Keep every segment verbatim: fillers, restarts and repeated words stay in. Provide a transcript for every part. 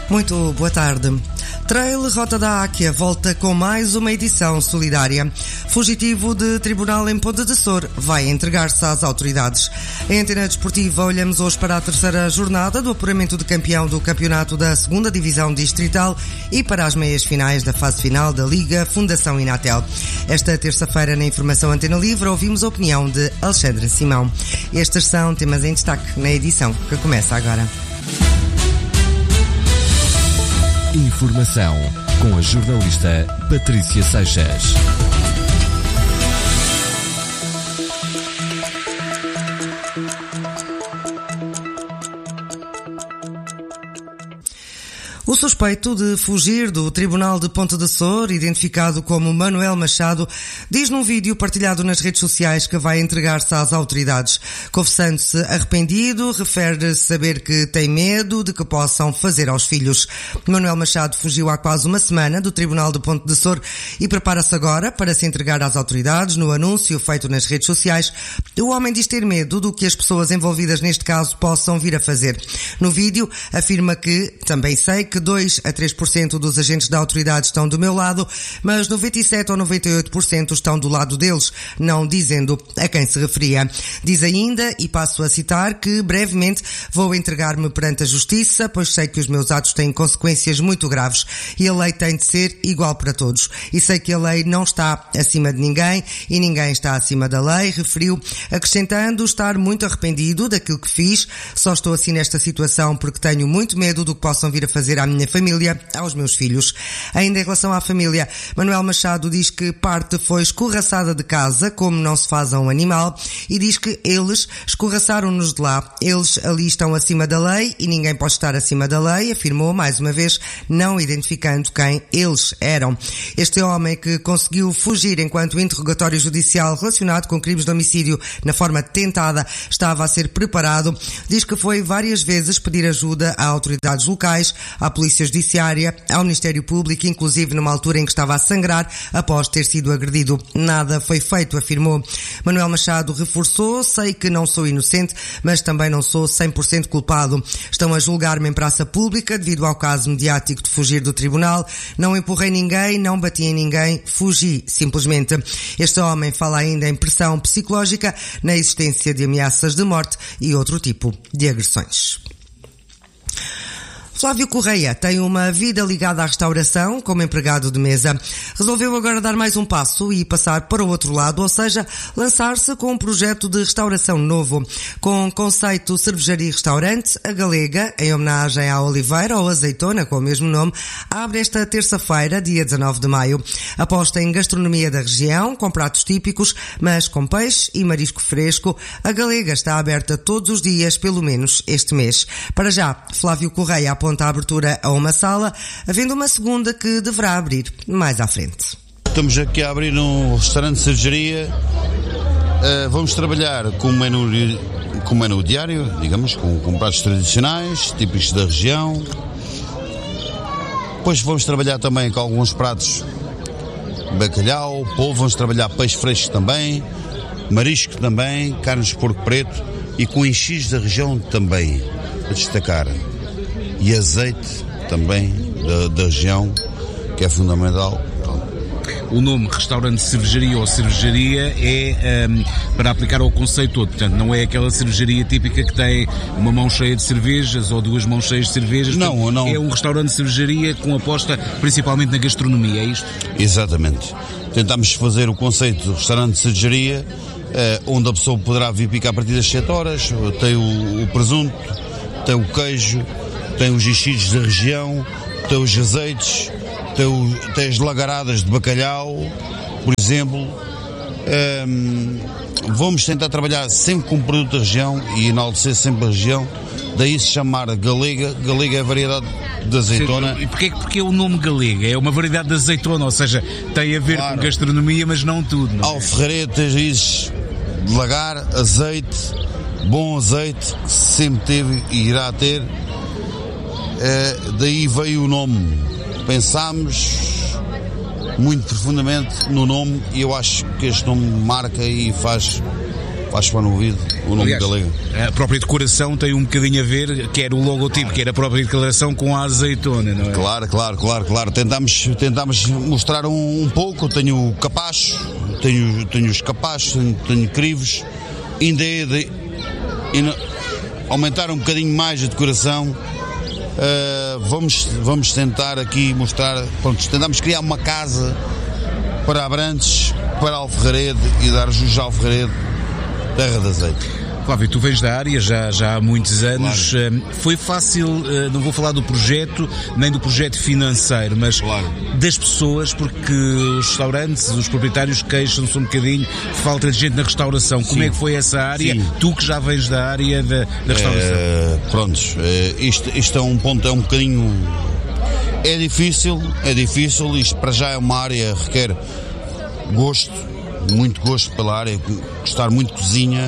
Muito boa tarde. Trail Rota da Áquia volta com mais uma edição solidária. Fugitivo de tribunal em Ponta de Sor vai entregar-se às autoridades. Em Antena Desportiva olhamos hoje para a terceira jornada do apuramento de campeão do campeonato da segunda Divisão Distrital e para as meias finais da fase final da Liga Fundação Inatel. Esta terça-feira na Informação Antena Livre ouvimos a opinião de Alexandre Simão. Estes são temas em destaque na edição que começa agora. Informação com a jornalista Patrícia Seixas. O suspeito de fugir do Tribunal de Ponta de Sor, identificado como Manuel Machado, diz num vídeo partilhado nas redes sociais que vai entregar-se às autoridades. Confessando-se arrependido, refere saber que tem medo de que possam fazer aos filhos. Manuel Machado fugiu há quase uma semana do Tribunal de Ponta de Sor e prepara-se agora para se entregar às autoridades. No anúncio feito nas redes sociais, o homem diz ter medo do que as pessoas envolvidas neste caso possam vir a fazer. No vídeo, afirma que, também sei que dois a três por cento dos agentes da autoridade estão do meu lado, mas noventa e sete ou noventa e oito por cento estão do lado deles, não dizendo a quem se referia. Diz ainda, e passo a citar, que brevemente vou entregar-me perante a justiça, pois sei que os meus atos têm consequências muito graves e a lei tem de ser igual para todos. E sei que a lei não está acima de ninguém e ninguém está acima da lei, referiu, acrescentando estar muito arrependido daquilo que fiz. Só estou assim nesta situação porque tenho muito medo do que possam vir a fazer à minha família, aos meus filhos. Ainda em relação à família, Manuel Machado diz que parte foi escorraçada de casa, como não se faz a um animal, e diz que eles escorraçaram-nos de lá. Eles ali estão acima da lei e ninguém pode estar acima da lei, afirmou mais uma vez, não identificando quem eles eram. Este homem que conseguiu fugir enquanto o interrogatório judicial relacionado com crimes de homicídio na forma tentada estava a ser preparado, diz que foi várias vezes pedir ajuda a autoridades locais, à Polícia Judiciária, ao Ministério Público, inclusive numa altura em que estava a sangrar após ter sido agredido. Nada foi feito, afirmou. Manuel Machado reforçou, sei que não sou inocente, mas também não sou cem por cento culpado. Estão a julgar-me em praça pública devido ao caso mediático de fugir do tribunal. Não empurrei ninguém, não bati em ninguém, fugi, simplesmente. Este homem fala ainda em pressão psicológica, na existência de ameaças de morte e outro tipo de agressões. Flávio Correia tem uma vida ligada à restauração como empregado de mesa. Resolveu agora dar mais um passo e passar para o outro lado, ou seja, lançar-se com um projeto de restauração novo. Com conceito cervejaria e restaurante, a Galega, em homenagem à oliveira ou azeitona com o mesmo nome, abre esta terça-feira, dia dezanove de maio. Aposta em gastronomia da região, com pratos típicos, mas com peixe e marisco fresco. A Galega está aberta todos os dias, pelo menos este mês. Para já, Flávio Correia aponta a abertura a uma sala, havendo uma segunda que deverá abrir mais à frente. Estamos aqui a abrir um restaurante de cervejaria. Uh, vamos trabalhar com um menu, com um menu diário, digamos, com, com pratos tradicionais, típicos da região. Depois vamos trabalhar também com alguns pratos bacalhau, polvo, vamos trabalhar peixe fresco também, marisco também, carnes de porco preto e com enchidos da região também, a destacar. E azeite também da, da região, que é fundamental. O nome restaurante cervejaria ou cervejaria é um, para aplicar ao conceito todo, portanto não é aquela cervejaria típica que tem uma mão cheia de cervejas ou duas mãos cheias de cervejas. Não, portanto, não. É um restaurante de cervejaria com aposta principalmente na gastronomia, é isto? Exatamente. Tentamos fazer o conceito de restaurante de cervejaria, eh, onde a pessoa poderá vir picar a partir das sete horas, tem o, o presunto, tem o queijo, tem os enchidos da região, tem os azeites, tem, o, tem as lagaradas de bacalhau, por exemplo. Um, vamos tentar trabalhar sempre com o produto da região e enaltecer sempre a região, daí se chamar Galega. Galega é a variedade de azeitona. E porquê, porquê o nome Galega? É uma variedade de azeitona, ou seja, tem a ver claro. Com gastronomia, mas não tudo. Não é? Alferreira, tens raízes de lagar, azeite, bom azeite, que sempre teve e irá ter. Uh, daí veio o nome. Pensámos muito profundamente no nome e eu acho que este nome marca e faz, acho no ouvido o nome Aliás, da Liga. A própria decoração tem um bocadinho a ver, quer o logotipo, quer a própria declaração com a azeitona, não é? Claro, claro, claro, claro. Tentámos, tentámos mostrar um, um pouco. Tenho o capacho, tenho, tenho os capachos, tenho, tenho crivos. Ainda é de, ainda, aumentar um bocadinho mais a decoração. Uh, vamos, vamos tentar aqui mostrar. Pronto, tentamos criar uma casa para Abrantes, para Alferrarede e dar jus a Alferrarede, terra de azeite. Flávio, tu vens da área já, já há muitos anos. Claro. Foi fácil, não vou falar do projeto, nem do projeto financeiro, mas claro, das pessoas, porque os restaurantes, os proprietários queixam-se um bocadinho de falta de gente na restauração. Como Sim. é que foi essa área? Sim. Tu que já vens da área da, da restauração. É, prontos, é, isto, isto é um ponto, é um bocadinho... É difícil, é difícil, isto para já é uma área que requer gosto, muito gosto pela área, gostar muito de cozinha,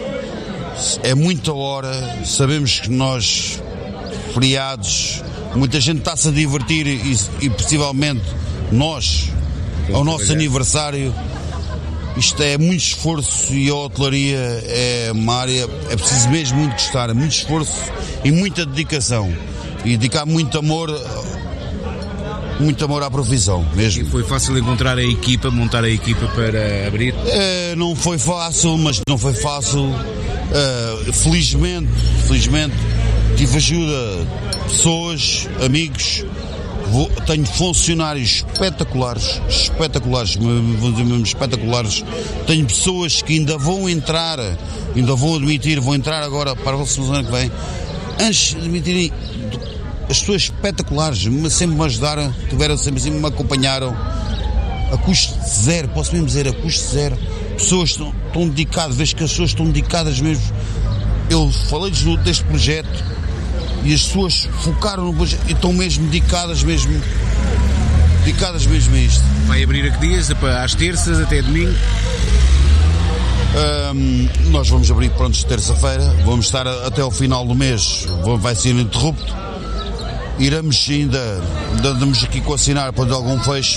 é muita hora, sabemos que nós, feriados, muita gente está-se a divertir e, e possivelmente nós, ao nosso aniversário, isto é muito esforço e a hotelaria é uma área, é preciso mesmo muito gostar, é muito esforço e muita dedicação e dedicar muito amor muito amor à profissão mesmo. E foi fácil encontrar a equipa, montar a equipa para abrir? É, não foi fácil, mas não foi fácil. Uh, felizmente, felizmente tive ajuda de pessoas, amigos. Vou, tenho funcionários espetaculares, espetaculares, vou dizer mesmo espetaculares. Tenho pessoas que ainda vão entrar, ainda vão admitir, vão entrar agora para a semana que vem. Antes de admitirem, as pessoas espetaculares, sempre me ajudaram, tiveram sempre assim, me acompanharam a custo zero, posso mesmo dizer, a custo zero. Pessoas estão, estão dedicadas, vejo que as pessoas estão dedicadas mesmo. Eu falei-lhes deste projeto e as pessoas focaram no projeto e estão mesmo dedicadas mesmo, dedicadas mesmo a isto. Vai abrir a que dias? Às terças até domingo? Um, nós vamos abrir pronto de terça-feira, vamos estar até ao final do mês, vai ser ininterrupto. Iremos ainda, andamos aqui com assinar para dar algum fecho.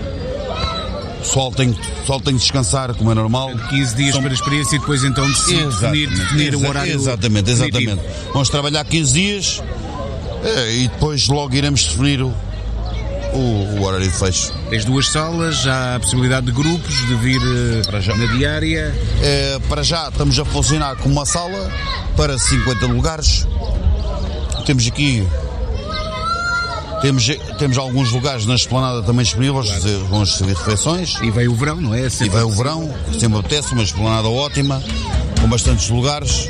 O pessoal tem, o pessoal tem de descansar, como é normal. quinze dias São... para a experiência e depois então decidir definir, definir o horário. Exatamente, exatamente. Vamos trabalhar quinze dias e depois logo iremos definir o, o, o horário de fecho. Tens duas salas, já há a possibilidade de grupos de vir para já. Na diária? É, para já estamos a funcionar com uma sala para cinquenta lugares. Temos aqui Temos, temos alguns lugares na esplanada também disponíveis, claro. Vamos servir refeições. E veio o verão, não é? Sempre e veio o verão, sempre apetece, uma esplanada ótima, com bastantes lugares.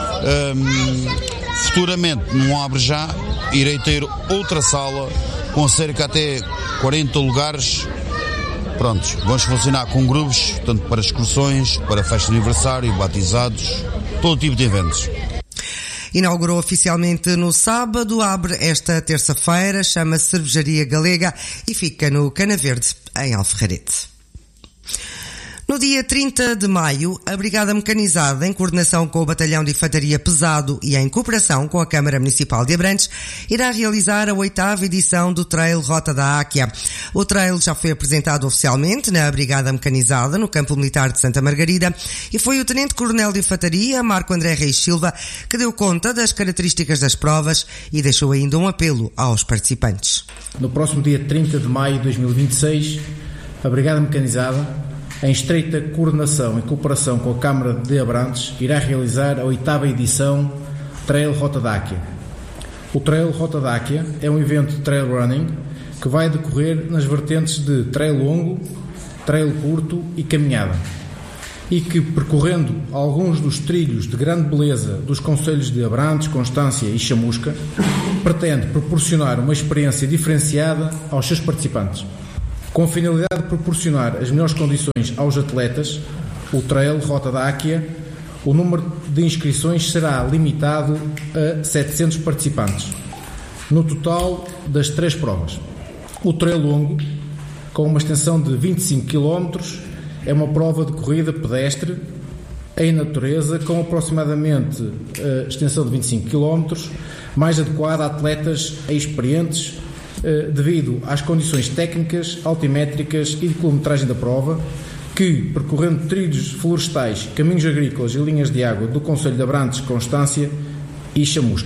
Um, futuramente, não abre já, irei ter outra sala com cerca até quarenta lugares. Prontos, vamos funcionar com grupos, tanto para excursões, para festa de aniversário, batizados, todo tipo de eventos. Inaugurou oficialmente no sábado, abre esta terça-feira, chama-se Cervejaria Galega e fica no Cana Verde, em Alferrarede. No dia trinta de maio, a Brigada Mecanizada, em coordenação com o Batalhão de Infantaria Pesado e em cooperação com a Câmara Municipal de Abrantes, irá realizar a oitava edição do Trail Rota da Áquia. O trail já foi apresentado oficialmente na Brigada Mecanizada, no Campo Militar de Santa Margarida, e foi o Tenente-Coronel de Infantaria, Marco André Reis Silva, que deu conta das características das provas e deixou ainda um apelo aos participantes. No próximo dia trinta de maio de dois mil e vinte e seis, a Brigada Mecanizada, em estreita coordenação e cooperação com a Câmara de Abrantes, irá realizar a oitava edição Trail Rota da Áquia. O Trail Rota da Áquia é um evento de trail running que vai decorrer nas vertentes de trail longo, trail curto e caminhada, e que, percorrendo alguns dos trilhos de grande beleza dos concelhos de Abrantes, Constância e Chamusca, pretende proporcionar uma experiência diferenciada aos seus participantes. Com a finalidade de proporcionar as melhores condições aos atletas, o Trail Rota da Áquia, o número de inscrições será limitado a setecentos participantes, no total das três provas. O Trail Longo, com uma extensão de vinte e cinco quilómetros, é uma prova de corrida pedestre em natureza, com aproximadamente a extensão de vinte e cinco quilómetros, mais adequada a atletas experientes, devido às condições técnicas, altimétricas e de quilometragem da prova, que, percorrendo trilhos florestais, caminhos agrícolas e linhas de água do concelho de Abrantes, Constância e Chamusca.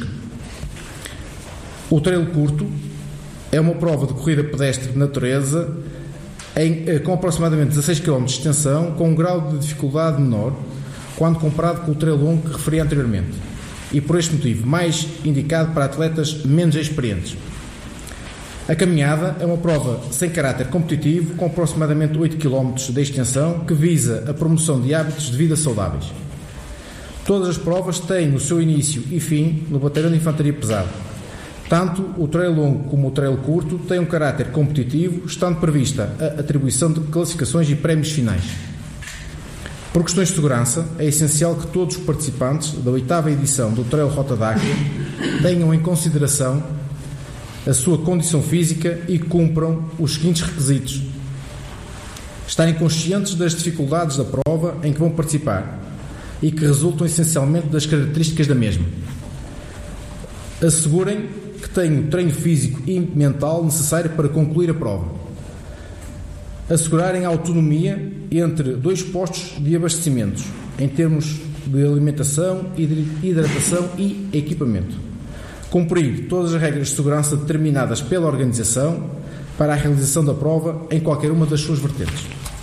O trail curto é uma prova de corrida pedestre de natureza em, com aproximadamente dezasseis quilómetros de extensão, com um grau de dificuldade menor quando comparado com o trail longo que referi anteriormente, e por este motivo mais indicado para atletas menos experientes. A caminhada é uma prova sem caráter competitivo, com aproximadamente oito quilómetros de extensão, que visa a promoção de hábitos de vida saudáveis. Todas as provas têm o seu início e fim no batalhão de infantaria pesada. Tanto o trail longo como o trail curto têm um caráter competitivo, estando prevista a atribuição de classificações e prémios finais. Por questões de segurança, é essencial que todos os participantes da oitava edição do Trail Rota d'Acre tenham em consideração a sua condição física e cumpram os seguintes requisitos: estarem conscientes das dificuldades da prova em que vão participar e que resultam essencialmente das características da mesma. Assegurem que têm o treino físico e mental necessário para concluir a prova. Assegurarem a autonomia entre dois postos de abastecimentos, em termos de alimentação, hidratação e equipamento. Cumprir todas as regras de segurança determinadas pela organização para a realização da prova em qualquer uma das suas vertentes.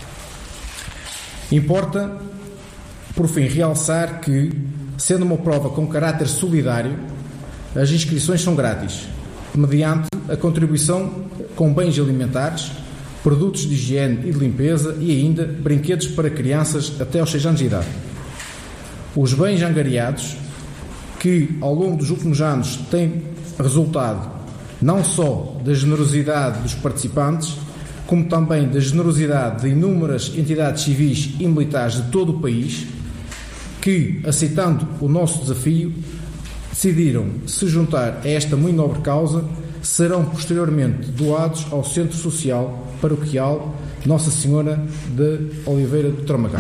Importa, por fim, realçar que, sendo uma prova com caráter solidário, as inscrições são grátis, mediante a contribuição com bens alimentares, produtos de higiene e de limpeza e ainda brinquedos para crianças até aos seis anos de idade. Os bens angariados, que ao longo dos últimos anos têm resultado não só da generosidade dos participantes, como também da generosidade de inúmeras entidades civis e militares de todo o país, que, aceitando o nosso desafio, decidiram se juntar a esta muito nobre causa, serão posteriormente doados ao Centro Social Paroquial Nossa Senhora de Oliveira do Tramagão.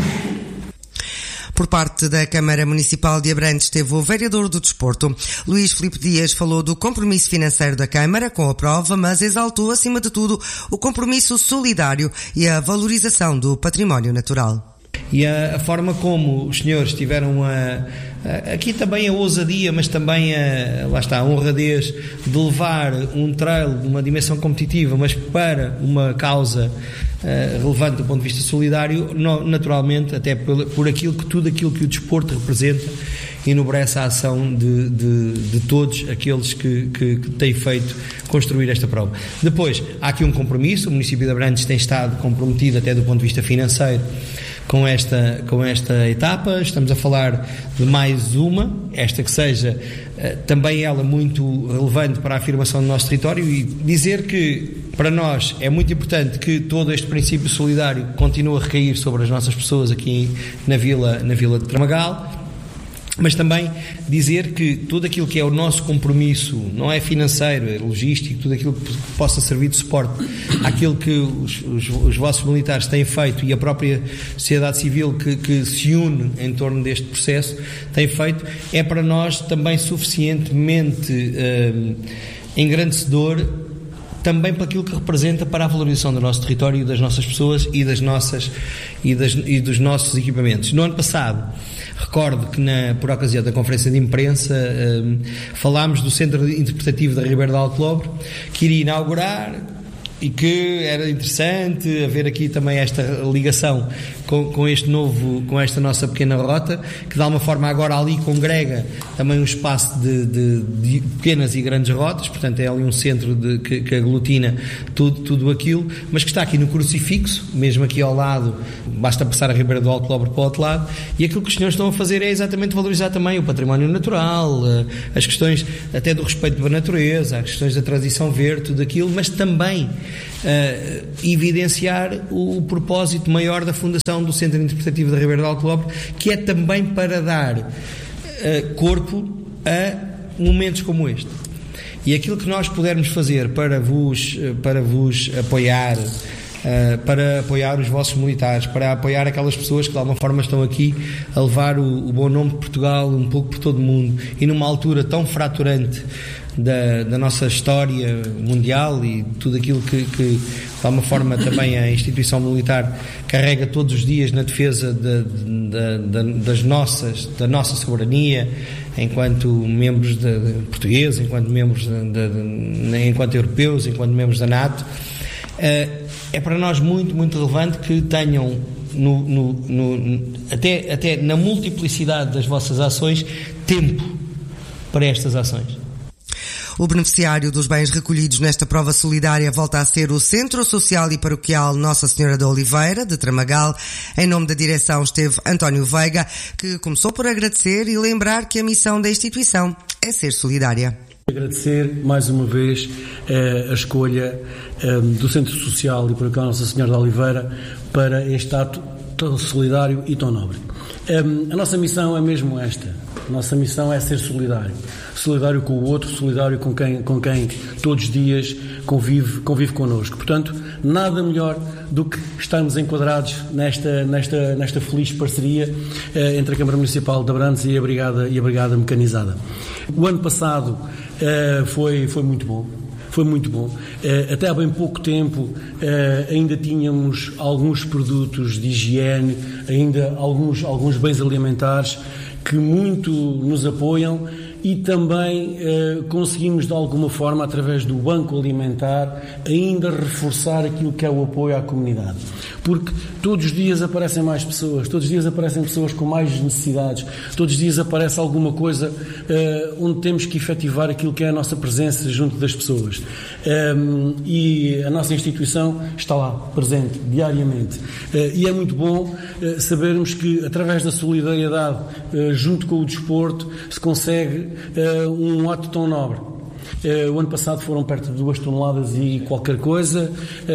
Por parte da Câmara Municipal de Abrantes esteve o vereador do Desporto. Luís Filipe Dias falou do compromisso financeiro da Câmara com a prova, mas exaltou, acima de tudo, o compromisso solidário e a valorização do património natural. E a, a forma como os senhores tiveram a, a, aqui também a ousadia, mas também a, lá está, a honradez de levar um trail de uma dimensão competitiva, mas para uma causa uh, relevante do ponto de vista solidário, no, naturalmente, até por, por aquilo que tudo aquilo que o desporto representa, enobrece a ação de, de, de todos aqueles que, que, que têm feito construir esta prova. Depois, há aqui um compromisso, o município de Abrantes tem estado comprometido até do ponto de vista financeiro com esta, com esta etapa. Estamos a falar de mais uma, esta que seja uh, também ela muito relevante para a afirmação do nosso território, e dizer que para nós é muito importante que todo este princípio solidário continue a recair sobre as nossas pessoas aqui na Vila, na Vila de Tramagal. Mas também dizer que tudo aquilo que é o nosso compromisso, não é financeiro, é logístico, tudo aquilo que possa servir de suporte àquilo que os, os, os vossos militares têm feito e a própria sociedade civil que, que se une em torno deste processo tem feito, é para nós também suficientemente uh, engrandecedor, também para aquilo que representa para a valorização do nosso território e das nossas pessoas e, das nossas, e, das, e dos nossos equipamentos. No ano passado, recordo que na, por ocasião da conferência de imprensa um, falámos do Centro Interpretativo da Ribeira de Alcolobre, que iria inaugurar e que era interessante haver aqui também esta ligação com, com este novo, com esta nossa pequena rota, que de alguma forma agora ali congrega também um espaço de, de, de pequenas e grandes rotas, portanto é ali um centro de, que, que aglutina tudo, tudo aquilo, mas que está aqui no crucifixo, mesmo aqui ao lado, basta passar a Ribeira do Alcolobre para o outro lado, e aquilo que os senhores estão a fazer é exatamente valorizar também o património natural, as questões até do respeito pela natureza, as questões da transição verde, tudo aquilo, mas também Uh, evidenciar o, o propósito maior da fundação do Centro Interpretativo da Ribeira de Alcolobre, que é também para dar uh, corpo a momentos como este. E aquilo que nós pudermos fazer para vos, uh, para vos apoiar, uh, para apoiar os vossos militares, para apoiar aquelas pessoas que de alguma forma estão aqui a levar o, o bom nome de Portugal um pouco por todo o mundo, e numa altura tão fraturante da, da nossa história mundial e tudo aquilo que, que de alguma forma também a instituição militar carrega todos os dias na defesa de, de, de, das nossas, da nossa soberania enquanto membros de, de portugueses, enquanto membros de, de, de, enquanto europeus, enquanto membros da NATO. É para nós muito, muito relevante que tenham no, no, no, até, até na multiplicidade das vossas ações tempo para estas ações. O beneficiário dos bens recolhidos nesta prova solidária volta a ser o Centro Social e Paroquial Nossa Senhora da Oliveira, de Tramagal. Em nome da direção esteve António Veiga, que começou por agradecer e lembrar que a missão da instituição é ser solidária. Agradecer mais uma vez eh, a escolha eh, do Centro Social e Paroquial Nossa Senhora da Oliveira para este ato tão solidário e tão nobre. Eh, a nossa missão é mesmo esta. A nossa missão é ser solidário. Solidário com o outro, solidário com quem, com quem todos os dias convive, convive connosco. Portanto, nada melhor do que estarmos enquadrados nesta, nesta, nesta feliz parceria eh, entre a Câmara Municipal de Abrantes e a Brigada, e a Brigada Mecanizada. O ano passado eh, foi, foi muito bom. Foi muito bom. Até há bem pouco tempo ainda tínhamos alguns produtos de higiene, ainda alguns, alguns bens alimentares que muito nos apoiam e também eh, conseguimos de alguma forma, através do Banco Alimentar, ainda reforçar aquilo que é o apoio à comunidade. Porque todos os dias aparecem mais pessoas, todos os dias aparecem pessoas com mais necessidades, todos os dias aparece alguma coisa eh, onde temos que efetivar aquilo que é a nossa presença junto das pessoas. Um, e a nossa instituição está lá, presente, diariamente. Uh, e é muito bom uh, sabermos que, através da solidariedade, uh, junto com o desporto, se consegue uh, um ato tão nobre. Uh, o ano passado foram perto de duas toneladas e qualquer coisa.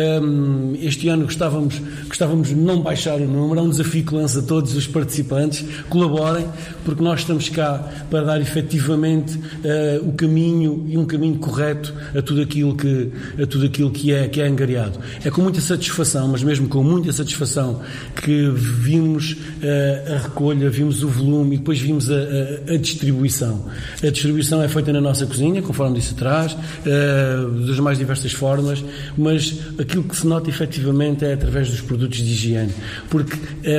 Um, este ano gostávamos, gostávamos de não baixar o número. É um desafio que lança a todos os participantes. Colaborem, porque nós estamos cá para dar efetivamente uh, o caminho e um caminho correto a tudo aquilo que, a tudo aquilo que, é, que é angariado. É com muita satisfação, mas mesmo com muita satisfação, que vimos uh, a recolha, vimos o volume e depois vimos a, a, a distribuição. A distribuição é feita na nossa cozinha, conforme disse atrás, uh, das mais diversas formas, mas aquilo que se nota efetivamente é através dos produtos de higiene, porque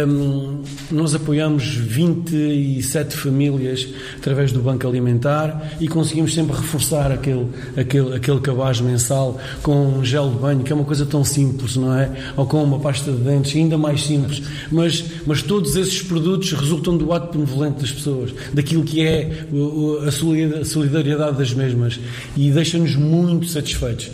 um, nós apoiamos vinte e sete famílias através do Banco Alimentar e conseguimos sempre reforçar aquele, aquele, aquele cabaz mensal com um gel de banho, que é uma coisa tão simples, não é? Ou com uma pasta de dentes, ainda mais simples, mas, mas todos esses produtos resultam do ato benevolente das pessoas, daquilo que é a solidariedade das mesmas. E deixa-nos muito satisfeitos.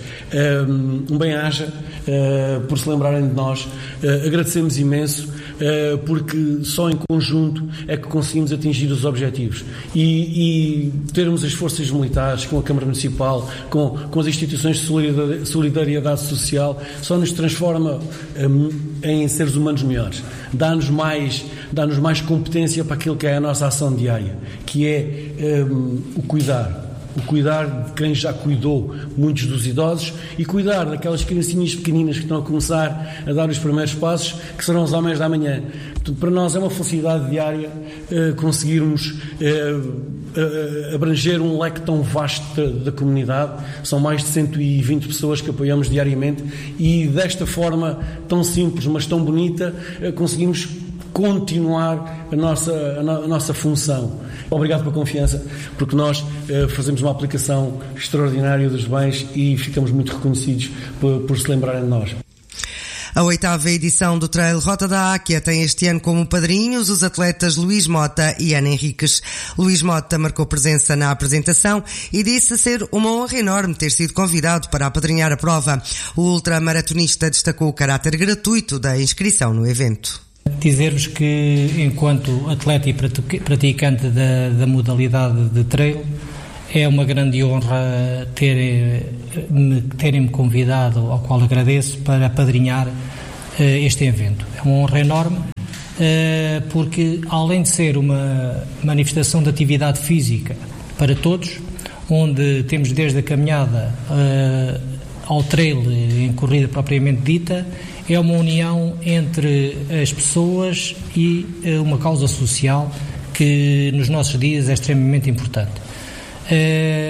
Um bem-aja uh, por se lembrarem de nós. Uh, agradecemos imenso uh, porque só em conjunto é que conseguimos atingir os objetivos. E, e termos as forças militares, com a Câmara Municipal, com, com as instituições de solidariedade social, só nos transforma um, em seres humanos melhores. Dá-nos mais, dá-nos mais competência para aquilo que é a nossa ação diária, que é um, o cuidar. O cuidar de quem já cuidou muitos dos idosos e cuidar daquelas criancinhas pequeninas que estão a começar a dar os primeiros passos, que serão os homens da manhã. Portanto, para nós é uma felicidade diária uh, conseguirmos uh, uh, abranger um leque tão vasto da, da comunidade. São mais de cento e vinte pessoas que apoiamos diariamente e desta forma tão simples, mas tão bonita, uh, conseguimos continuar a nossa, a, no, a nossa função. Obrigado pela confiança, porque nós eh, fazemos uma aplicação extraordinária dos bens e ficamos muito reconhecidos por, por se lembrarem de nós. A oitava edição do Trail Rota da Áquia tem este ano como padrinhos os atletas Luís Mota e Ana Henriques. Luís Mota marcou presença na apresentação e disse ser uma honra enorme ter sido convidado para apadrinhar a prova. O ultramaratonista destacou o caráter gratuito da inscrição no evento. Dizer-vos que, enquanto atleta e praticante da, da modalidade de trail, é uma grande honra ter, me, terem-me convidado, ao qual agradeço, para apadrinhar uh, este evento. É uma honra enorme, uh, porque além de ser uma manifestação de atividade física para todos, onde temos desde a caminhada uh, ao trail em corrida propriamente dita, é uma união entre as pessoas e uh, uma causa social que nos nossos dias é extremamente importante. Uh,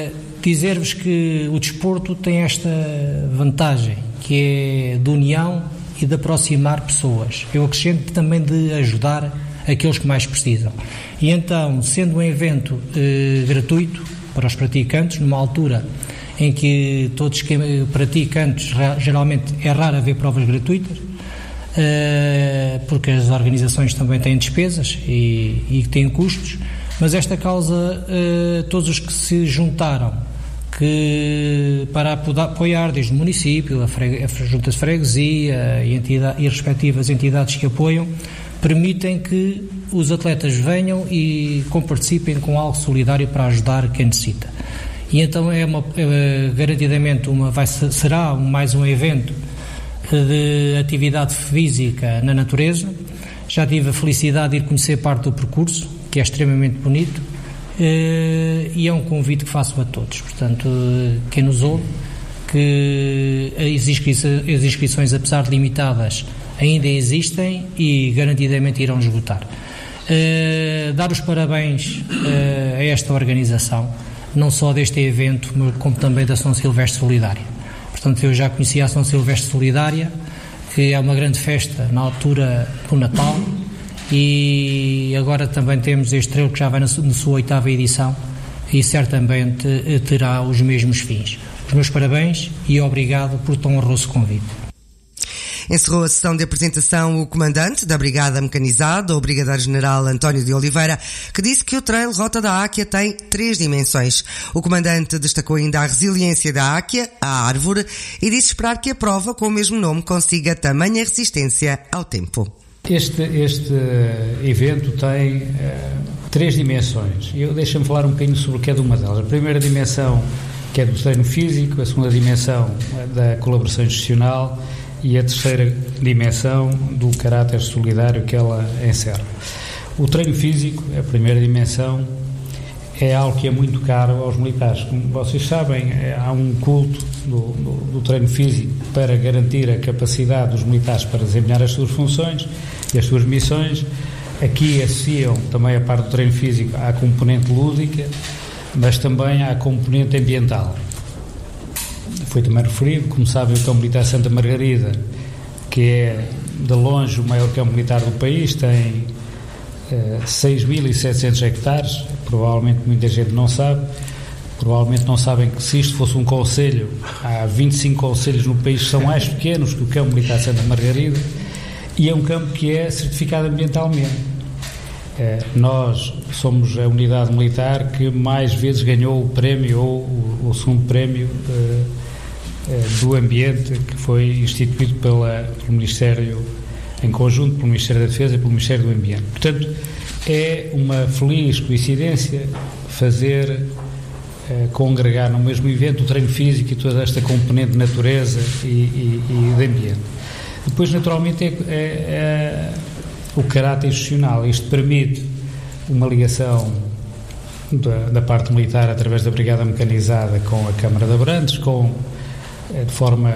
dizer-vos que o desporto tem esta vantagem, que é de união e de aproximar pessoas. Eu acrescento também de ajudar aqueles que mais precisam. E então, sendo um evento eh, gratuito para os praticantes, numa altura em que todos que praticantes, geralmente é raro haver provas gratuitas, eh, porque as organizações também têm despesas e, e têm custos, mas esta causa, eh, todos os que se juntaram que, para apoiar desde o município, a, freg- a junta de freguesia e, entidade, e as respectivas entidades que apoiam, permitem que os atletas venham e comparticipem com algo solidário para ajudar quem necessita. E então é, uma, é garantidamente uma, vai, será mais um evento de atividade física na natureza. Já tive a felicidade de ir conhecer parte do percurso, que é extremamente bonito, e é um convite que faço a todos. Portanto, quem nos ouve, que as inscrições, as inscrições, apesar de limitadas, ainda existem e garantidamente irão esgotar. Uh, dar os parabéns uh, a esta organização, não só deste evento, como também da São Silvestre Solidária. Portanto, eu já conhecia a São Silvestre Solidária, que é uma grande festa na altura do Natal, e agora também temos este trail que já vai na sua, na sua oitava edição e certamente terá os mesmos fins. Os meus parabéns e obrigado por tão honroso convite. Encerrou a sessão de apresentação o comandante da Brigada Mecanizada, o Brigadeiro-General António de Oliveira, que disse que o trail Rota da Áquia tem três dimensões. O comandante destacou ainda a resiliência da áquia, a árvore, e disse esperar que a prova com o mesmo nome consiga tamanha resistência ao tempo. Este, este evento tem uh, três dimensões. Eu deixa-me falar um bocadinho sobre o que é de uma delas. A primeira dimensão, que é do treino físico, a segunda dimensão da colaboração institucional e a terceira dimensão do caráter solidário que ela encerra. O treino físico, a primeira dimensão, é algo que é muito caro aos militares. Como vocês sabem, há um culto do, do, do treino físico para garantir a capacidade dos militares para desempenhar as suas funções e as suas missões. Aqui associam também a parte do treino físico à componente lúdica, mas também à componente ambiental. Foi também referido, como sabem, o campo militar Santa Margarida, que é de longe o maior campo militar do país, tem eh, seis mil e setecentos hectares, provavelmente muita gente não sabe, provavelmente não sabem que se isto fosse um concelho, há vinte e cinco concelhos no país que são mais pequenos que o campo militar Santa Margarida, e é um campo que é certificado ambientalmente. Eh, nós somos a unidade militar que mais vezes ganhou o prémio, ou o, o segundo prémio eh, do ambiente, que foi instituído pela, pelo Ministério, em conjunto pelo Ministério da Defesa e pelo Ministério do Ambiente. Portanto, é uma feliz coincidência fazer, eh, congregar no mesmo evento o treino físico e toda esta componente de natureza e, e, e de ambiente. Depois, naturalmente, é, é, é o caráter institucional. Isto permite uma ligação da, da parte militar através da Brigada Mecanizada com a Câmara de Abrantes, com de forma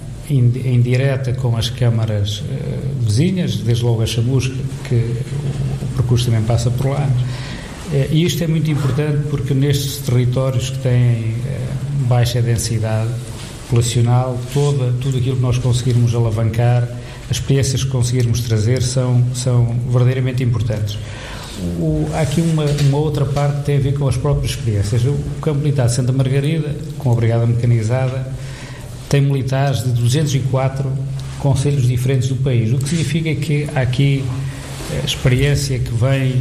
indireta com as câmaras uh, vizinhas, desde logo a Chamusca, que o, o percurso também passa por lá. Uh, e isto é muito importante porque nestes territórios que têm uh, baixa densidade populacional, toda, tudo aquilo que nós conseguirmos alavancar, as experiências que conseguirmos trazer são, são verdadeiramente importantes. O, há aqui uma, uma outra parte que tem a ver com as próprias experiências. O campo militar de Santa Margarida, com a Brigada Mecanizada, tem militares de duzentos e quatro concelhos diferentes do país, o que significa que há aqui a experiência que vem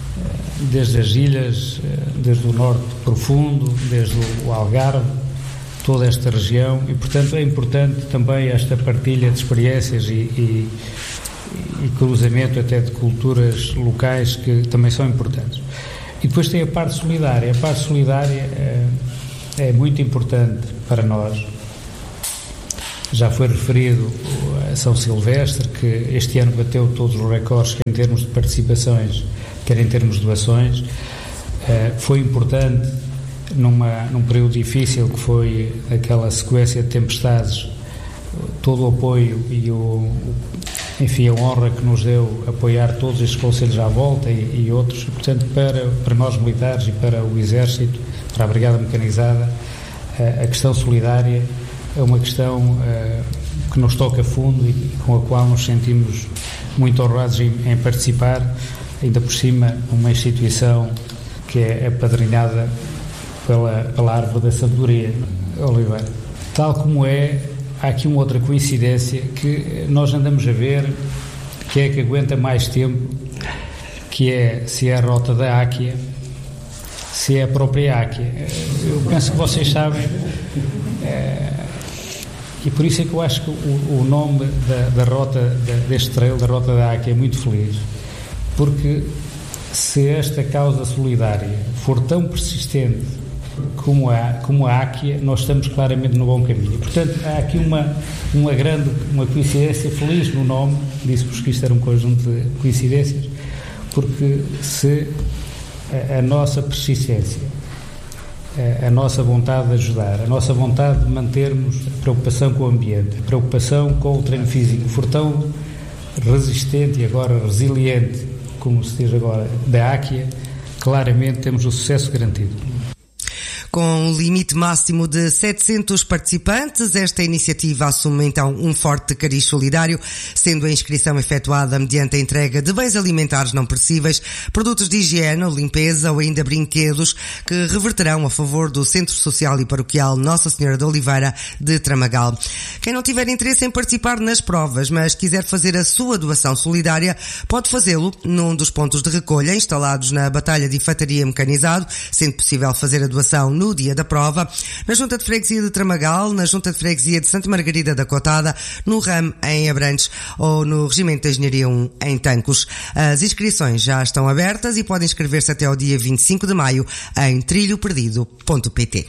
desde as ilhas, desde o norte profundo, desde o Algarve, toda esta região, e portanto é importante também esta partilha de experiências e, e, e cruzamento até de culturas locais que também são importantes. E depois tem a parte solidária. A parte solidária é, é muito importante para nós. Já foi referido a São Silvestre, que este ano bateu todos os recordes, quer em termos de participações, quer em termos de doações. Uh, foi importante, numa, num período difícil, que foi aquela sequência de tempestades, todo o apoio e o, enfim, a honra que nos deu apoiar todos estes conselhos à volta e, e outros. Portanto, para, para nós militares e para o Exército, para a Brigada Mecanizada, a, a questão solidária é uma questão uh, que nos toca fundo e com a qual nos sentimos muito honrados em, em participar, ainda por cima uma instituição que é apadrinhada pela, pela árvore da sabedoria, Oliveira. Tal como é, há aqui uma outra coincidência que nós andamos a ver, que é que aguenta mais tempo, que é se é a rota da Áquia, se é a própria Áquia. Eu penso que vocês sabem, é, e por isso é que eu acho que o, o nome da, da rota, da, deste trail, da Rota da Áquia, é muito feliz, porque se esta causa solidária for tão persistente como a, como a Áquia, nós estamos claramente no bom caminho. Portanto, há aqui uma, uma grande uma coincidência feliz no nome, disse-vos que isto era um conjunto de coincidências, porque se a, a nossa persistência, a, a nossa vontade de ajudar, a nossa vontade de mantermos a preocupação com o ambiente, a preocupação com o treino físico for tão resistente e agora resiliente, como se diz agora, da Áquia, claramente temos o sucesso garantido. Com um limite máximo de setecentos participantes, esta iniciativa assume então um forte cariz solidário, sendo a inscrição efetuada mediante a entrega de bens alimentares não perecíveis, produtos de higiene, limpeza ou ainda brinquedos que reverterão a favor do Centro Social e Paroquial Nossa Senhora de Oliveira de Tramagal. Quem não tiver interesse em participar nas provas, mas quiser fazer a sua doação solidária, pode fazê-lo num dos pontos de recolha instalados na Batalha de Infantaria Mecanizado, sendo possível fazer a doação no dia da prova, na Junta de Freguesia de Tramagal, na Junta de Freguesia de Santa Margarida da Cotada, no RAM em Abrantes ou no Regimento de Engenharia um em Tancos. As inscrições já estão abertas e podem inscrever-se até ao dia vinte e cinco de maio em trilho perdido ponto pt.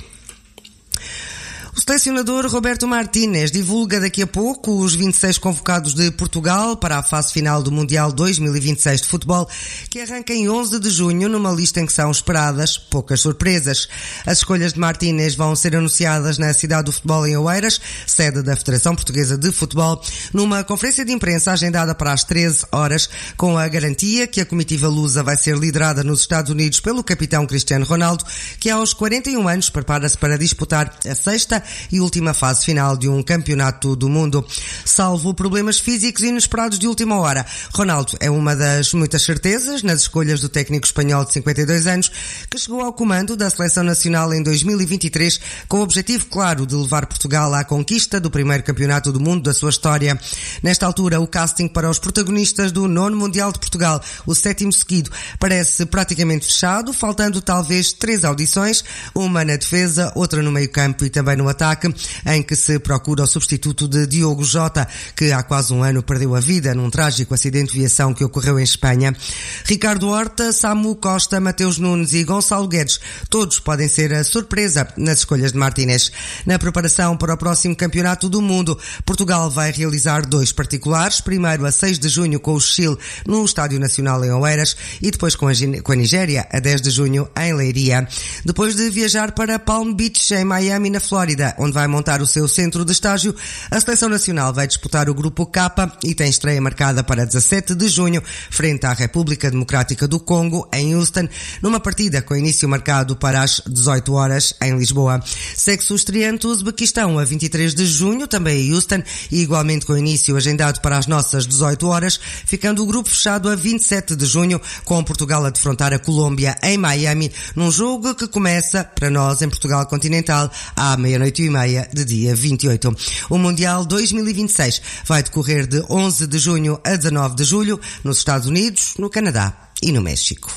O selecionador Roberto Martínez divulga daqui a pouco os vinte e seis convocados de Portugal para a fase final do Mundial dois mil e vinte e seis de futebol, que arranca em onze de junho, numa lista em que são esperadas poucas surpresas. As escolhas de Martínez vão ser anunciadas na cidade do futebol em Oeiras, sede da Federação Portuguesa de Futebol, numa conferência de imprensa agendada para as treze horas, com a garantia que a comitiva lusa vai ser liderada nos Estados Unidos pelo capitão Cristiano Ronaldo, que aos quarenta e um anos prepara-se para disputar a sexta e última fase final de um campeonato do mundo. Salvo problemas físicos inesperados de última hora, Ronaldo é uma das muitas certezas nas escolhas do técnico espanhol de cinquenta e dois anos, que chegou ao comando da Seleção Nacional em dois mil e vinte e três com o objetivo claro de levar Portugal à conquista do primeiro campeonato do mundo da sua história. Nesta altura, o casting para os protagonistas do nono Mundial de Portugal, o sétimo seguido, parece praticamente fechado, faltando talvez três audições, uma na defesa, outra no meio-campo e também no ataque, em que se procura o substituto de Diogo Jota, que há quase um ano perdeu a vida num trágico acidente de viação que ocorreu em Espanha. Ricardo Horta, Samu Costa, Mateus Nunes e Gonçalo Guedes, todos podem ser a surpresa nas escolhas de Martínez. Na preparação para o próximo Campeonato do Mundo, Portugal vai realizar dois particulares, primeiro a seis de junho com o Chile no Estádio Nacional em Oeiras e depois com a, com a Nigéria a dez de junho em Leiria. Depois de viajar para Palm Beach em Miami, na Flórida, onde vai montar o seu centro de estágio, a Seleção Nacional vai disputar o Grupo K e tem estreia marcada para dezassete de junho, frente à República Democrática do Congo, em Houston, numa partida com início marcado para as dezoito horas, em Lisboa. Segue-se o estreante Uzbequistão a vinte e três de junho, também em Houston, e igualmente com início agendado para as nossas dezoito horas, ficando o grupo fechado a vinte e sete de junho, com Portugal a defrontar a Colômbia em Miami, num jogo que começa, para nós, em Portugal continental, à meia-noite e meia de dia vinte e oito. O Mundial dois mil e vinte e seis vai decorrer de onze de junho a dezanove de julho nos Estados Unidos, no Canadá e no México.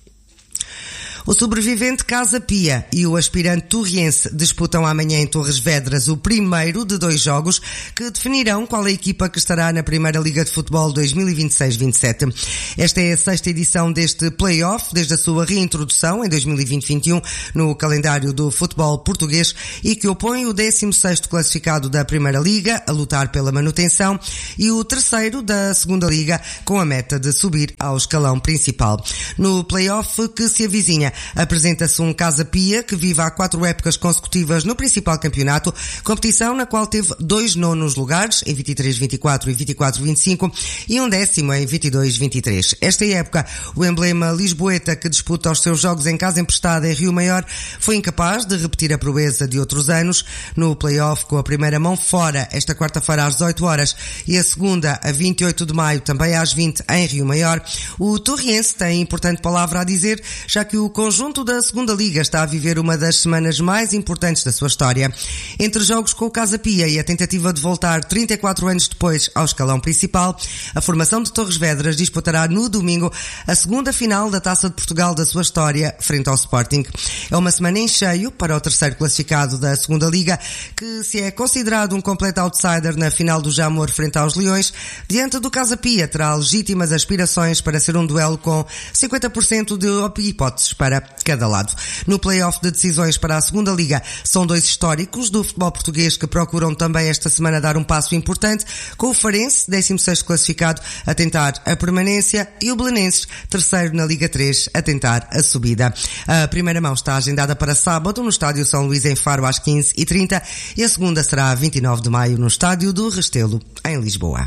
O sobrevivente Casa Pia e o aspirante Torriense disputam amanhã em Torres Vedras o primeiro de dois jogos que definirão qual a equipa que estará na Primeira Liga de Futebol dois mil e vinte e seis vinte e sete. Esta é a sexta edição deste play-off desde a sua reintrodução em dois mil e vinte vinte e um no calendário do futebol português e que opõe o décimo sexto classificado da Primeira Liga a lutar pela manutenção e o terceiro da Segunda Liga com a meta de subir ao escalão principal. No play-off que se avizinha, Linha apresenta-se um Casa Pia que vive há quatro épocas consecutivas no principal campeonato, competição na qual teve dois nonos lugares, em vinte e três vinte e quatro e vinte e quatro vinte e cinco, e um décimo em vinte e dois vinte e três. Esta época, o emblema lisboeta, que disputa os seus jogos em casa emprestada em Rio Maior, foi incapaz de repetir a proeza de outros anos. No play-off, com a primeira mão fora, esta quarta-feira às dezoito horas, e a segunda a vinte e oito de maio, também às vinte, em Rio Maior, o Torriense tem importante palavra a dizer, já que o conjunto da segunda Liga está a viver uma das semanas mais importantes da sua história. Entre jogos com o Casa Pia e a tentativa de voltar trinta e quatro anos depois ao escalão principal, a formação de Torres Vedras disputará no domingo a segunda final da Taça de Portugal da sua história, frente ao Sporting. É uma semana em cheio para o terceiro classificado da segunda Liga, que se é considerado um completo outsider na final do Jamor frente aos Leões, diante do Casa Pia terá legítimas aspirações para ser um duelo com cinquenta por cento de hipóteses para cada lado. No play-off de decisões para a segunda Liga, são dois históricos do futebol português que procuram também esta semana dar um passo importante, com o Farense, décimo sexto classificado, a tentar a permanência, e o Belenenses, terceiro na Liga três, a tentar a subida. A primeira mão está agendada para sábado no Estádio São Luís em Faro às quinze e trinta e a segunda será a vinte e nove de maio no Estádio do Restelo, em Lisboa.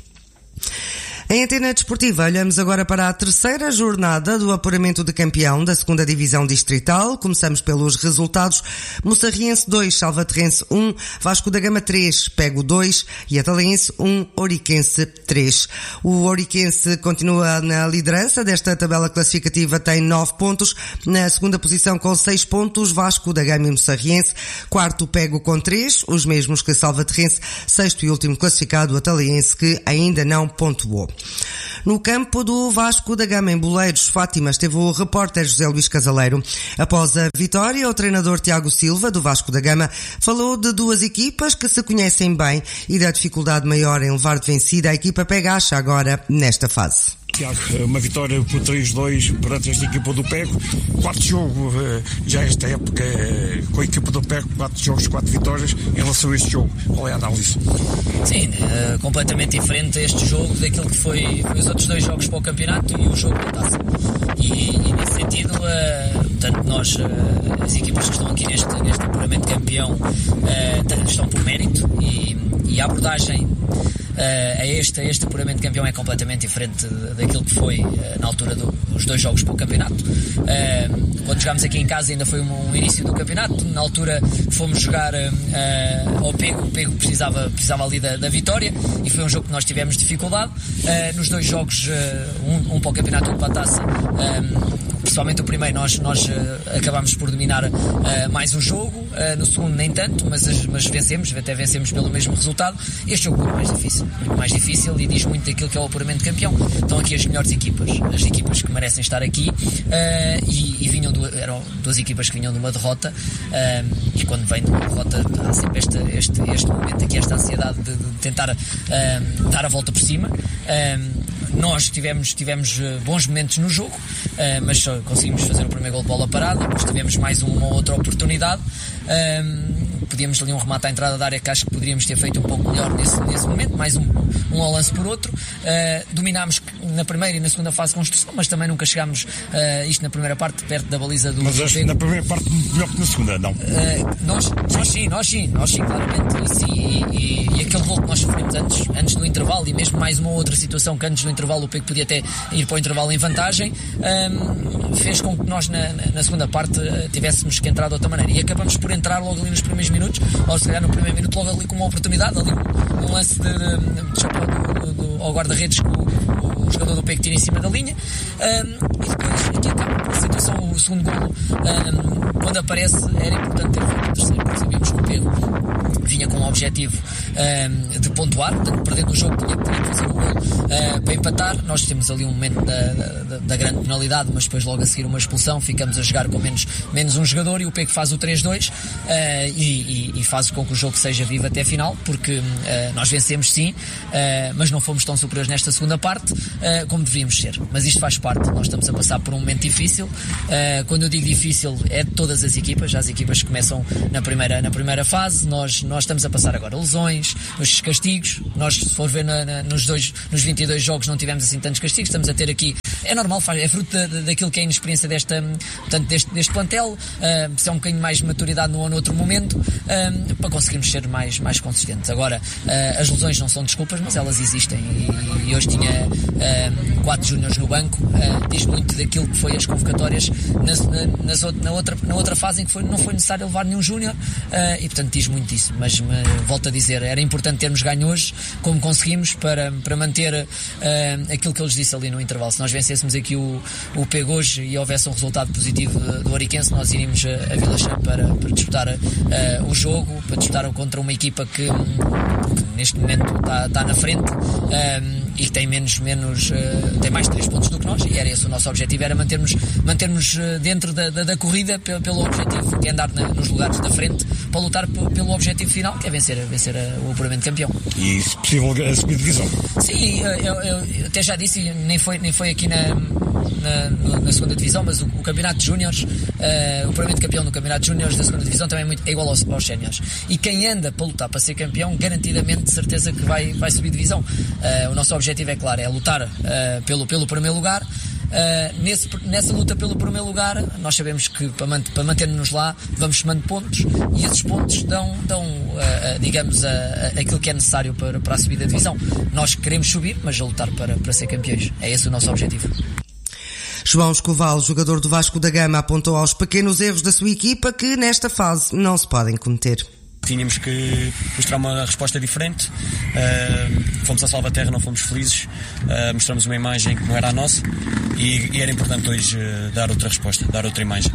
Em Antena Desportiva, olhamos agora para a terceira jornada do apuramento de campeão da segunda Divisão Distrital. Começamos pelos resultados. Moçarriense dois, Salvaterrense um, Vasco da Gama três, Pego dois e Atalense um, Ouriquense três. O Ouriquense continua na liderança desta tabela classificativa, tem nove pontos. Na segunda posição com seis pontos, Vasco da Gama e Moçarriense. Quarto, Pego com três, os mesmos que Salvaterrense. Sexto e último classificado, o Atalense, que ainda não pontuou. No campo do Vasco da Gama, em Boleiros, Fátima, esteve o repórter José Luís Casaleiro. Após a vitória, o treinador Tiago Silva, do Vasco da Gama, falou de duas equipas que se conhecem bem e da dificuldade maior em levar de vencida a equipa Pegacha agora nesta fase. Tiago, uma vitória por três dois perante esta equipa do Pego. Quarto jogo, já esta época, com a equipa do Pego, quatro jogos, quatro vitórias. Em relação a este jogo, qual é a análise? Sim, uh, completamente diferente este jogo daquilo que foi, foi os outros dois jogos para o campeonato e o jogo da taça. E, e nesse sentido, uh, tanto nós, uh, as equipas que estão aqui neste, neste apuramento de campeão, uh, estão por mérito, e, e a abordagem Uh, a este, a este apuramento de campeão é completamente diferente daquilo que foi uh, na altura do, dos dois jogos para o campeonato. Uh, quando jogámos aqui em casa ainda foi um, um início do campeonato. Na altura fomos jogar uh, ao Pego, o Pego precisava, precisava ali da, da vitória, e foi um jogo que nós tivemos dificuldade. Uh, nos dois jogos, uh, um, um para o campeonato e um para a taça, uh, principalmente o primeiro, nós, nós uh, acabámos por dominar uh, mais um jogo, uh, no segundo nem tanto, mas, mas vencemos, até vencemos pelo mesmo resultado. Este jogo foi mais difícil. Muito mais difícil, e diz muito daquilo que é o apuramento de campeão. Estão aqui as melhores equipas, as equipas que merecem estar aqui, uh, e, e vinham do, eram duas equipas que vinham de uma derrota, uh, e quando vem de uma derrota há sempre este, este, este momento aqui, esta ansiedade de, de tentar uh, dar a volta por cima. Uh, nós tivemos, tivemos bons momentos no jogo, uh, mas só conseguimos fazer o primeiro gol de bola parada, depois tivemos mais uma ou outra oportunidade. Uh, podíamos ali um remate à entrada da área que acho que poderíamos ter feito um pouco melhor nesse, nesse momento, mais um, um ao lance por outro. Uh, dominámos na primeira e na segunda fase de construção, mas também nunca chegámos, uh, isto na primeira parte, perto da baliza do... Mas acho que na primeira parte melhor que na segunda, não? Uh, nós, nós sim, nós sim, nós sim, claramente. Isso, e, e, e aquele gol que nós sofremos antes, antes do intervalo, e mesmo mais uma outra situação que antes do intervalo o Pego podia até ir para o intervalo em vantagem, um, fez com que nós na, na segunda parte uh, tivéssemos que entrar de outra maneira. E acabamos por entrar logo ali nos primeiros minutos, ou se calhar no primeiro minuto logo ali com uma oportunidade, ali um, um lance de, de, de chapéu do, do, ao guarda-redes que o, o, o jogador do Pego tira em cima da linha, um, e depois aqui acaba a situação, o segundo golo, um, quando aparece era importante ter feito o terceiro, porque sabíamos que o Pego vinha com o objetivo um, de pontuar, portanto perdendo o jogo tinha, tinha que fazer um golo uh, para empatar. Nós temos ali um momento da, da, da grande penalidade, mas depois logo a seguir uma expulsão, ficamos a jogar com menos, menos um jogador, e o Pego faz o três dois, uh, e, e, e faz com que o jogo seja vivo até a final, porque uh, nós vencemos sim, uh, mas não fomos tão superiores nesta segunda parte uh, como deveríamos ser, mas isto faz parte. Nós estamos a passar por um momento difícil, uh, quando eu digo difícil é de todas as equipas, já as equipas que começam na primeira, na primeira fase, nós, nós estamos estamos a passar agora. Lesões, os castigos, nós se for ver na, na, nos, dois, nos vinte e dois jogos não tivemos assim tantos castigos, estamos a ter aqui, é normal, faz, é fruto da, daquilo que é a inexperiência desta, portanto, deste, deste plantel, uh, se é um bocadinho mais de maturidade num ou noutro momento, uh, para conseguirmos ser mais, mais consistentes. Agora, uh, as lesões não são desculpas, mas elas existem, e, e hoje tinha uh, quatro júniores no banco, uh, diz muito daquilo que foi as convocatórias na, na, nas, na, outra, na outra fase em que foi, não foi necessário levar nenhum júnior, uh, e portanto diz muito disso, mas me, volto a dizer, era importante termos ganho hoje, como conseguimos, para, para manter uh, aquilo que eu lhes disse ali no intervalo. Se nós vencêssemos aqui o, o Pego hoje e houvesse um resultado positivo do Oriquense, nós iríamos a, a Vila Chã para, para disputar uh, o jogo, para disputar contra uma equipa que, que neste momento está, está na frente, um, e que tem menos, menos uh, tem mais três pontos do que nós, e era esse o nosso objetivo, era mantermos, mantermos uh, dentro da, da, da corrida pelo, pelo objetivo, que é andar na, nos lugares da frente para lutar p- pelo objetivo final, que é vencer, vencer uh, o apuramento campeão. E, se possível, a subir divisão. Sim, eu, eu, eu até já disse, nem foi, nem foi aqui na, na, na segunda divisão, mas o, o campeonato de júniores, uh, o apuramento campeão no campeonato de júniores da segunda divisão também é, muito, é igual aos, aos séniores. E quem anda para lutar para ser campeão, garantidamente, de certeza que vai, vai subir divisão. Uh, o nosso objetivo é claro, é lutar uh, pelo, pelo primeiro lugar. Uh, nesse, nessa luta pelo primeiro lugar, nós sabemos que para, mant- para manter-nos lá vamos somando pontos, e esses pontos dão, dão uh, uh, digamos, uh, uh, aquilo que é necessário para, para a subida da divisão. Nós queremos subir, mas a lutar para, para ser campeões. É esse o nosso objetivo. João Escoval, jogador do Vasco da Gama, apontou aos pequenos erros da sua equipa que nesta fase não se podem cometer. Tínhamos que mostrar uma resposta diferente, uh, fomos a Salvaterra, não fomos felizes, uh, mostramos uma imagem que não era a nossa, e, e era importante hoje uh, dar outra resposta, dar outra imagem.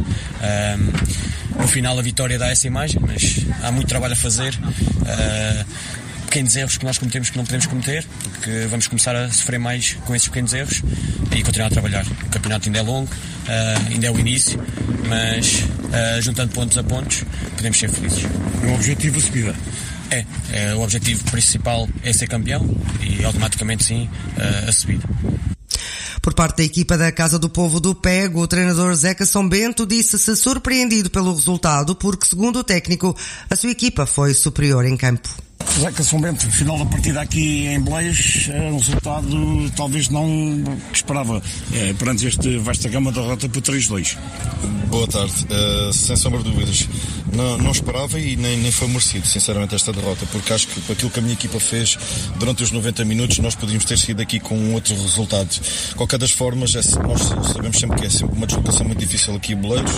Uh, no final a vitória dá essa imagem, mas há muito trabalho a fazer, uh, pequenos erros que nós cometemos que não podemos cometer, porque vamos começar a sofrer mais com esses pequenos erros e continuar a trabalhar. O campeonato ainda é longo, uh, ainda é o início, mas uh, juntando pontos a pontos podemos ser felizes. O objetivo é subida. É, é, o objetivo principal é ser campeão e automaticamente sim uh, a subida. Por parte da equipa da Casa do Povo do Pego, o treinador Zeca São Bento disse-se surpreendido pelo resultado, porque, segundo o técnico, a sua equipa foi superior em campo. Zeca São Bento, final da partida aqui em Beleias, é um resultado talvez não que esperava, é, perante este Vasco da Gama, derrota por três a dois. Boa tarde, uh, sem sombra de dúvidas, não, não esperava e nem, nem foi merecido, sinceramente, esta derrota, porque acho que para aquilo que a minha equipa fez durante os noventa minutos nós podíamos ter sido aqui com outros resultados. Qualquer das formas, é, nós sabemos sempre que é sempre uma deslocação muito difícil aqui em Beleiros,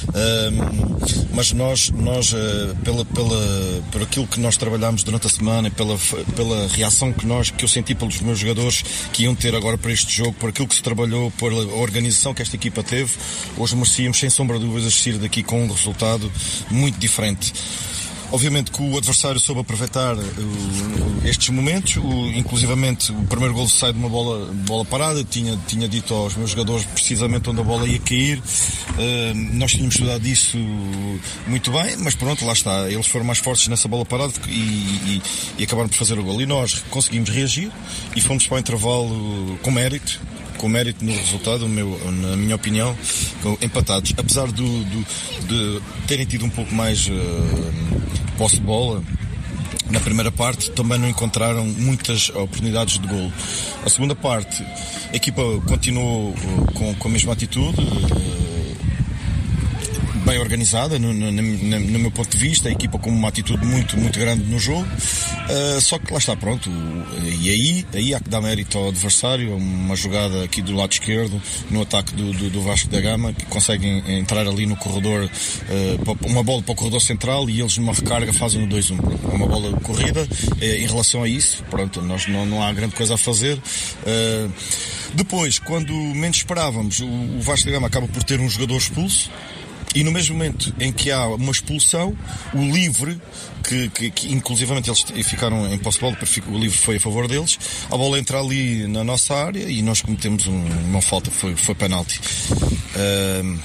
uh, mas nós, nós uh, pela, pela, por aquilo que nós trabalhámos durante a semana e pela, pela reação que, nós, que eu senti pelos meus jogadores que iam ter agora para este jogo, por aquilo que se trabalhou, por a organização que esta equipa teve, hoje merecíamos sem sombra de dúvidas sair daqui com um resultado muito diferente. Obviamente que o adversário soube aproveitar uh, estes momentos, uh, inclusivamente o primeiro golo sai de uma bola, bola parada. Eu tinha, tinha dito aos meus jogadores precisamente onde a bola ia cair, uh, nós tínhamos estudado isso muito bem, mas pronto, lá está, eles foram mais fortes nessa bola parada e, e, e acabaram por fazer o golo, e nós conseguimos reagir e fomos para o intervalo com mérito, com mérito no resultado, meu, na minha opinião, empatados, apesar do, do, de terem tido um pouco mais uh, posse de bola. Na primeira parte também não encontraram muitas oportunidades de golo. A segunda parte, a equipa continuou com, com a mesma atitude, uh, bem organizada, no, no, no, no meu ponto de vista, a equipa com uma atitude muito, muito grande no jogo, uh, só que lá está, pronto, e aí, aí há que dar mérito ao adversário, uma jogada aqui do lado esquerdo, no ataque do, do, do Vasco da Gama, que conseguem entrar ali no corredor, uh, uma bola para o corredor central, e eles numa recarga fazem o dois a um, é uma bola corrida. Uh, em relação a isso, pronto, nós não, não há grande coisa a fazer. Uh, depois, quando menos esperávamos, o, o Vasco da Gama acaba por ter um jogador expulso, e no mesmo momento em que há uma expulsão, o livre, que, que, que inclusivamente eles ficaram em posse de bola, porque o livre foi a favor deles, a bola entra ali na nossa área e nós cometemos um, uma falta, foi, foi penalti. Uh,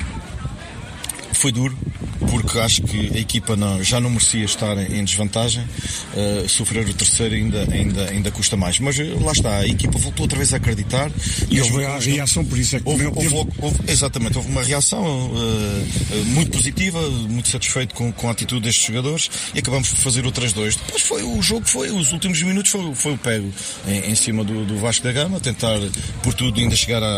foi duro, porque acho que a equipa não, já não merecia estar em desvantagem, uh, sofrer o terceiro ainda, ainda, ainda custa mais, mas lá está, a equipa voltou outra vez a acreditar. E houve a reação, por isso é que houve, houve, houve, houve, exatamente, houve uma reação, uh, muito positiva, muito satisfeito com, com a atitude destes jogadores e acabamos por fazer o três dois. Depois foi o jogo, foi os últimos minutos foi, foi o pego em, em cima do, do Vasco da Gama, tentar por tudo ainda chegar a